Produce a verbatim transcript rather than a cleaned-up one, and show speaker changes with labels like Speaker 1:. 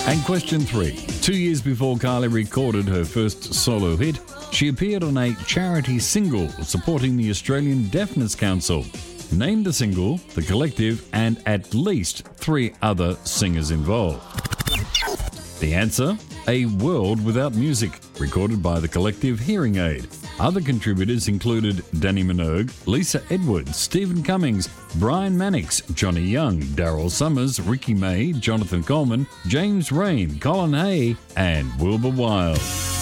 Speaker 1: And question three. Two years before Kylie recorded her first solo hit, she appeared on a charity single supporting the Australian Deafness Council. Name the single, the collective, and at least three other singers involved. The answer? A World Without Music, recorded by the collective Hearing Aid. Other contributors included Danny Minogue, Lisa Edwards, Stephen Cummings, Brian Mannix, Johnny Young, Daryl Summers, Ricky May, Jonathan Coleman, James Rain, Colin Hay, and Wilbur Wilde.